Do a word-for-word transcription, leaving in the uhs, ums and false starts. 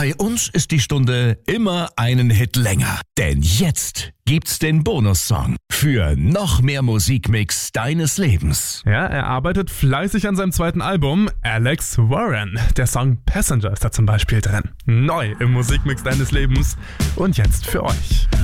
Bei uns ist die Stunde immer einen Hit länger. Denn jetzt gibt's den Bonussong für noch mehr Musikmix deines Lebens. Ja, er arbeitet fleißig an seinem zweiten Album, Alex Warren. Der Song Passenger ist da zum Beispiel drin. Neu im Musikmix deines Lebens. Und jetzt für euch.